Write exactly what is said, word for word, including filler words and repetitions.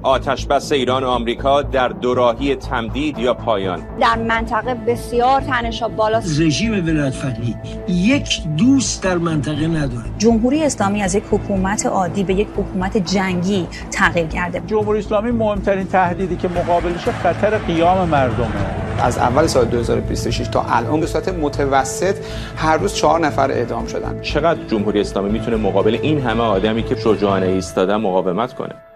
آتش بس ایران و آمریکا در دوراهی تمدید یا پایان؟ در منطقه بسیار تنش‌ها بالاست. رژیم ولایت فقیه یک دوست در منطقه نداره. جمهوری اسلامی از یک حکومت عادی به یک حکومت جنگی تغییر کرده. جمهوری اسلامی مهمترین تهدیدی که مقابلش خطر قیام مردمه. از اول سال دو هزار و بیست و شش تا الان به صورت متوسط هر روز چهار نفر اعدام شدن. چقدر جمهوری اسلامی میتونه مقابل این همه آدمی که شجاعانه ایستادن مقاومت کنه؟